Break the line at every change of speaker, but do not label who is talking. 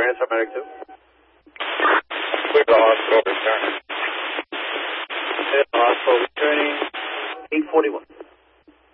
answer, medic 2.
Clear the hospital, return.
Clear the hospital, returning 841.